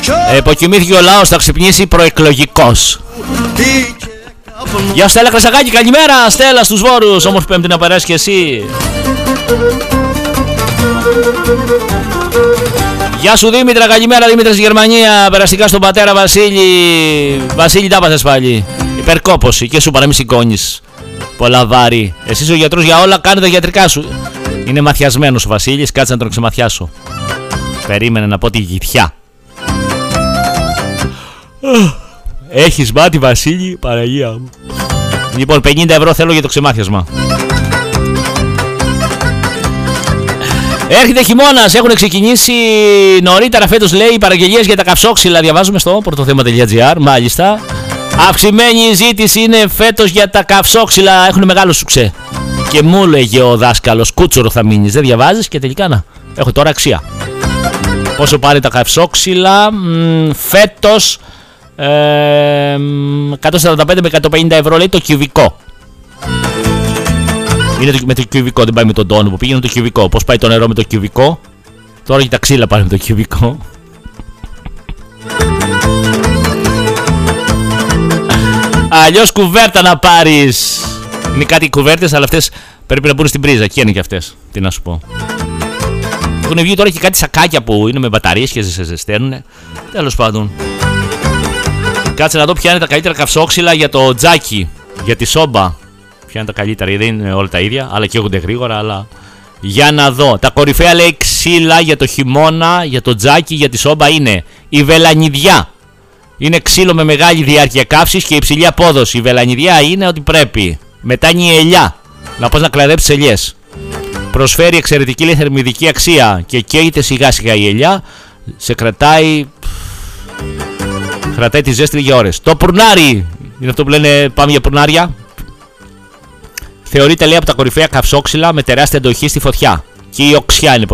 Υποκοιμήθηκε ο λαός, θα ξυπνήσει προεκλογικός. Γεια σου Στέλλα Κρασακάκη, καλημέρα Στέλλα στους Βόρους. Όμως Πέμπτη να περάσει και εσύ. Γεια σου Δήμητρα, καλημέρα Δήμητρα στη Γερμανία. Περαστικά στον πατέρα Βασίλη. Βασίλη, τα πάθες πάλι. Υπερκόπωση και σου παρά μη σηκώνεις πολλά βάρη. Εσύ ο γιατρός για όλα, κάνε τα γιατρικά σου. Είναι μαθιασμένος ο Βασίλης, κάτσε να τον ξεμαθιάσω. Περίμενε να πω τη γητιά. Έχεις μάτι Βασίλη, Παναγία μου. Λοιπόν, 50 ευρώ θέλω για το ξεμάθιασμα. Έρχεται χειμώνας, έχουν ξεκινήσει νωρίτερα φέτος, λέει, οι παραγγελίες για τα καυσόξυλα. Διαβάζουμε στο πρωτοθέμα.gr, μάλιστα. Αυξημένη η ζήτηση είναι φέτος για τα καυσόξυλα, έχουν μεγάλο σουξέ. Και μου έλεγε ο δάσκαλος, κούτσορο θα μείνεις, δεν διαβάζεις και τελικά να, έχω τώρα αξία. Πόσο πάρει τα καυσόξυλα φέτος? 145 με 150 ευρώ, λέει, το κυβικό. Είναι με το κυβικό, δεν πάει με τον τόνο που πήγαινε το κυβικό. Πώς πάει το νερό με το κυβικό? Τώρα και τα ξύλα πάνε με το κυβικό. Αλλιώς κουβέρτα να πάρεις. Είναι κάτι κουβέρτες, αλλά αυτές πρέπει να μπουν στην πρίζα. Και είναι και αυτές. Τι να σου πω. Έχουν βγει τώρα και κάτι σακάκια που είναι με μπαταρίες και σε ζεσταίνουνε. Τέλος πάντων. Κάτσε να δω ποια είναι τα καλύτερα καυσόξυλα για το τζάκι. Για τη σόμπα. Ποια είναι τα καλύτερα, δεν είναι όλα τα ίδια, αλλά και έχονται γρήγορα, αλλά... Για να δω. Τα κορυφαία, λέει, ξύλα για το χειμώνα, για το τζάκι, για τη σόμπα είναι η βελανιδιά. Είναι ξύλο με μεγάλη διάρκεια καύσης και υψηλή απόδοση. Η βελανιδιά είναι ότι πρέπει. Μετά είναι η ελιά. Να πας να κλαδέψεις ελιές. Προσφέρει εξαιρετική, λέει, θερμιδική αξία και καίγεται σιγά σιγά η ελιά. Σε κρατάει... Κρατάει τη ζέστη για ώρες. Το πουρνάρι. Είναι αυτό που λένε πάμε για πουρνάρια. Θεωρείται, λέει, από τα κορυφαία καυσόξυλα με τεράστια αντοχή στη φωτιά. Και η οξιά είναι